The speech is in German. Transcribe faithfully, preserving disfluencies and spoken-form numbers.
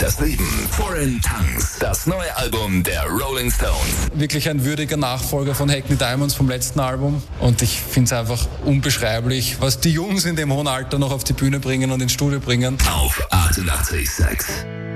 Das Leben. Foreign Tongues. Das neue Album der Rolling Stones. Wirklich ein würdiger Nachfolger von Hackney Diamonds vom letzten Album. Und ich finde es einfach unbeschreiblich, was die Jungs in dem hohen Alter noch auf die Bühne bringen und ins Studio bringen. Auf achtundachtzig Komma sechs.